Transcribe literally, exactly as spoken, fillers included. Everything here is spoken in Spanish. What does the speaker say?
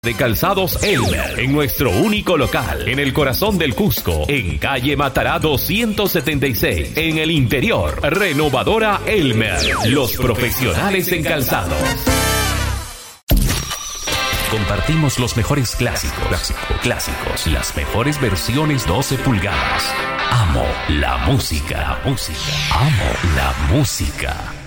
De Calzados Elmer, en nuestro único local, en el corazón del Cusco, en calle Matará doscientos setenta y seis, en el interior. Renovadora Elmer, los profesionales en calzados. Compartimos los mejores clásicos, clásicos, clásicos, las mejores versiones doce pulgadas. Amo la música, música, amo la música.